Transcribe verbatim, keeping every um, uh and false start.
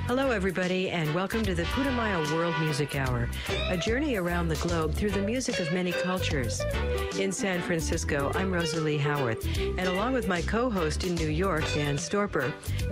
Hello, everybody, and welcome to the Putumayo World Music Hour, a journey around the globe through the music of many cultures. In San Francisco, I'm Rosalie Howarth, and along with my co-host in New York, Dan Storper,